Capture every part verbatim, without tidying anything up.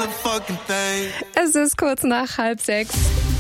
Es ist kurz nach halb sechs.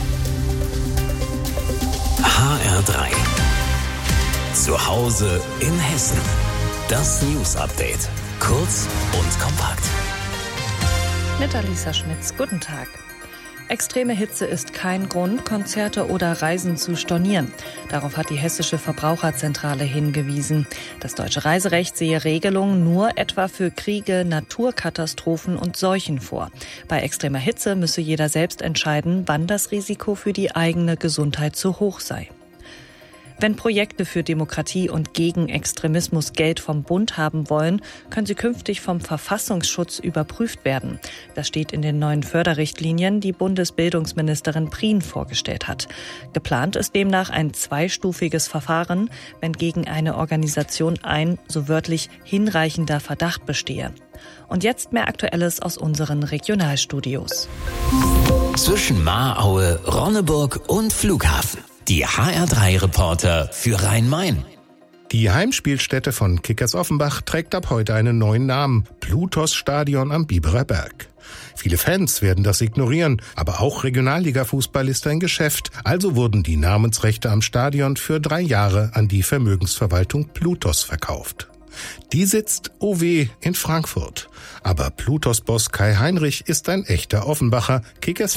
H R drei. Zu Hause in Hessen. Das News Update. Kurz und kompakt. Mit Alisa Schmitz. Guten Tag. Extreme Hitze ist kein Grund, Konzerte oder Reisen zu stornieren. Darauf hat die Hessische Verbraucherzentrale hingewiesen. Das deutsche Reiserecht sehe Regelungen nur etwa für Kriege, Naturkatastrophen und Seuchen vor. Bei extremer Hitze müsse jeder selbst entscheiden, wann das Risiko für die eigene Gesundheit zu hoch sei. Wenn Projekte für Demokratie und gegen Extremismus Geld vom Bund haben wollen, können sie künftig vom Verfassungsschutz überprüft werden. Das steht in den neuen Förderrichtlinien, die Bundesbildungsministerin Prien vorgestellt hat. Geplant ist demnach ein zweistufiges Verfahren, wenn gegen eine Organisation ein, so wörtlich, hinreichender Verdacht bestehe. Und jetzt mehr Aktuelles aus unseren Regionalstudios. Zwischen Mahraue, Ronneburg und Flughafen. Die H R drei Reporter für Rhein-Main. Die Heimspielstätte von Kickers Offenbach trägt ab heute einen neuen Namen: Plutos-Stadion am Biberer Berg. Viele Fans werden das ignorieren, aber auch Regionalliga-Fußball ist ein Geschäft. Also wurden die Namensrechte am Stadion für drei Jahre an die Vermögensverwaltung Plutos verkauft. Die sitzt, oh weh, in Frankfurt. Aber Plutos-Boss Kai Heinrich ist ein echter Offenbacher. Kickers